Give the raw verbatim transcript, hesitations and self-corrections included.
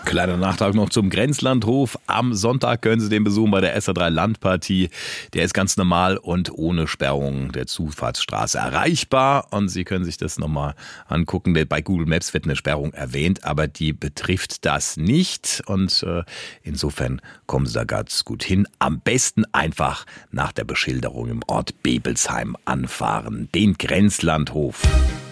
Kleiner Nachtrag noch zum Grenzlandhof. Am Sonntag können Sie den besuchen bei der S A drei Landpartie. Der ist ganz normal und ohne Sperrung der Zufahrtsstraße erreichbar. Und Sie können sich das nochmal angucken. Bei Google Maps wird eine Sperrung erwähnt, aber die betrifft das nicht. Und äh, insofern kommen Sie da ganz gut hin. Am besten einfach nach der Beschilderung im Ort Bebelsheim anfahren. Den Grenzlandhof.